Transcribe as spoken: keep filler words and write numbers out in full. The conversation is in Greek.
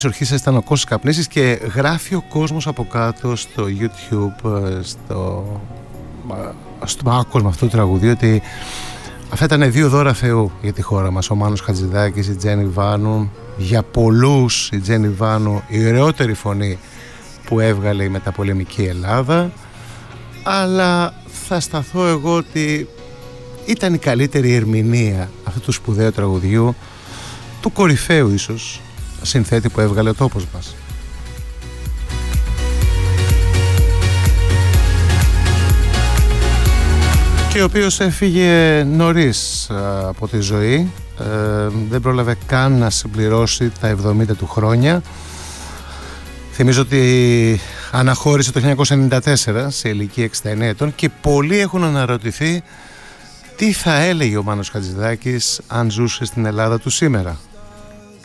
ορχήστρα ήταν ο Κώστας Καπνίσης και γράφει ο κόσμος από κάτω στο YouTube, στο, στο κόσμο αυτού του τραγουδίου, ότι αυτά ήταν δύο δώρα Θεού για τη χώρα μας. Ο Μάνος Χατζηδάκης, η Τζέννη Βάνου. Για πολλούς η Τζέννη Βάνου η ωραιότερη φωνή που έβγαλε η μεταπολεμική Ελλάδα, αλλά θα σταθώ εγώ ότι ήταν η καλύτερη ερμηνεία αυτού του σπουδαίου τραγουδιού, του κορυφαίου ίσως συνθέτη που έβγαλε ο τόπος μας. Και ο οποίος έφυγε νωρίς από τη ζωή, ε, δεν πρόλαβε καν να συμπληρώσει τα εβδομήντα του χρόνια. Θυμίζω ότι αναχώρησε το χίλια εννιακόσια ενενήντα τέσσερα σε ηλικία εξήντα εννέα ετών και πολλοί έχουν αναρωτηθεί τι θα έλεγε ο Μάνος Χατζηδάκης αν ζούσε στην Ελλάδα του σήμερα.